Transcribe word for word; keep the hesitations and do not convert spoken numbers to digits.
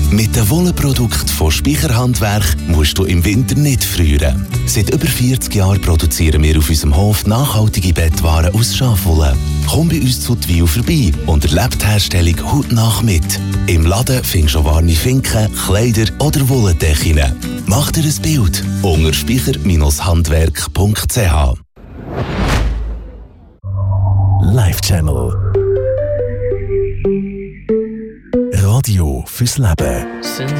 Mit den Wollenprodukten von Speicher Handwerk musst du im Winter nicht frieren. Seit über vierzig Jahren produzieren wir auf unserem Hof nachhaltige Bettwaren aus Schafwolle. Komm bei uns zu Twil vorbei und erlebe die Herstellung hautnah mit. Im Laden findest du warme Finken, Kleider oder Wollendecken. Mach dir ein Bild unter speicher Handwerk punkt c h. Live Channel. Radio fürs Leben.